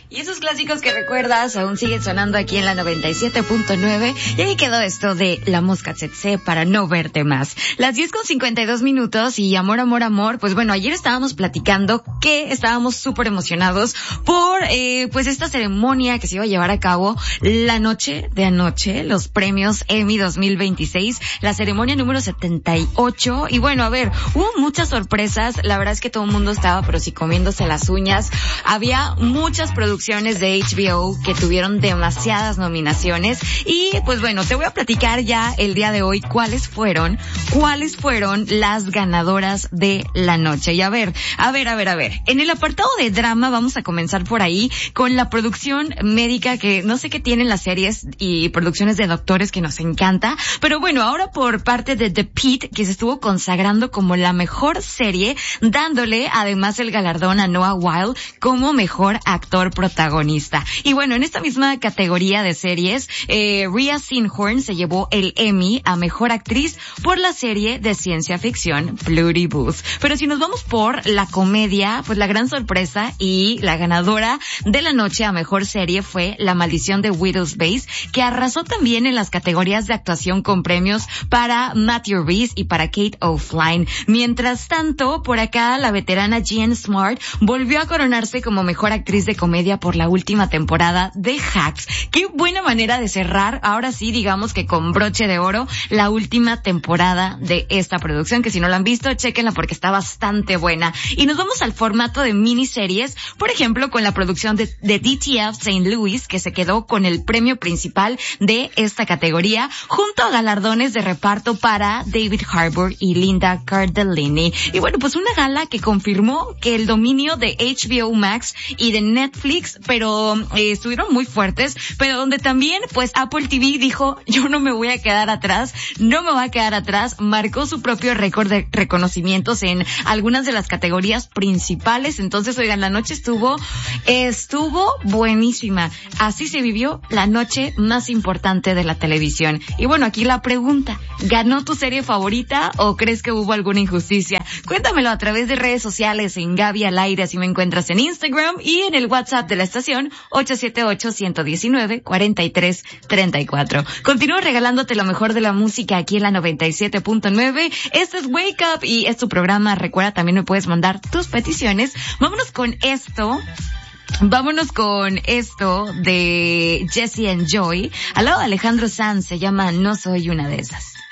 Y esos clásicos que recuerdas aún siguen sonando aquí en la 97.9. Y ahí quedó esto de La Mosca Tsetse para no verte más. Las 10:52 y amor, amor, amor. Pues bueno, ayer estábamos platicando que estábamos súper emocionados por, pues esta ceremonia que se iba a llevar a cabo la noche de anoche, los premios Emmy 2026, la ceremonia número 78. Y bueno, a ver, hubo muchas sorpresas. La verdad es que todo el mundo estaba, pero sí comiéndose las uñas. Había muchas producciones de HBO que tuvieron demasiadas nominaciones y pues bueno, te voy a platicar ya el día de hoy cuáles fueron las ganadoras de la noche. Y a ver, en el apartado de drama vamos a comenzar por ahí con la producción médica, que no sé qué tienen las series y producciones de doctores que nos encanta, pero bueno, ahora por parte de The Pitt, que se estuvo consagrando como la mejor serie, dándole además el galardón a Noah Wyle como mejor actor protagonista. Y bueno, en esta misma categoría de series, Rhea Seehorn se llevó el Emmy a mejor actriz por la serie de ciencia ficción Bloody Booth. Pero si nos vamos por la comedia, pues la gran sorpresa y la ganadora de la noche a mejor serie fue La Maldición de Widow's Base, que arrasó también en las categorías de actuación con premios para Matthew Rhys y para Kate O'Flynn. Mientras tanto, por acá la veterana Jean Smart volvió a coronarse como mejor actriz de comedia por la última temporada de Hacks. Qué buena manera de cerrar, ahora sí, digamos que con broche de oro, la última temporada de esta producción, que si no la han visto, chéquenla porque está bastante buena. Y nos vamos al formato de miniseries, por ejemplo, con la producción de DTF St. Louis, que se quedó con el premio principal de esta categoría, junto a galardones de reparto para David Harbour y Linda Cardellini. Y bueno, pues una gala que confirmó que el dominio de HBO Max y de Netflix, pero estuvieron muy fuertes, pero donde también pues Apple TV dijo, yo no me voy a quedar atrás, marcó su propio récord de reconocimientos en algunas de las categorías principales. Entonces, oigan, la noche estuvo buenísima. Así se vivió la noche más importante de la televisión. Y bueno, aquí la pregunta, ¿ganó tu serie favorita o crees que hubo alguna injusticia? Cuéntamelo a través de redes sociales en Gaby al Aire, así me encuentras en Instagram, y en el WhatsApp de la estación 878-119-4334. Continúo regalándote lo mejor de la música aquí en la 97.9. Este es Wake Up y es tu programa. Recuerda, también me puedes mandar tus peticiones. Vámonos con esto de Jesse and Joy. Al lado de Alejandro Sanz, se llama No Soy Una de Esas.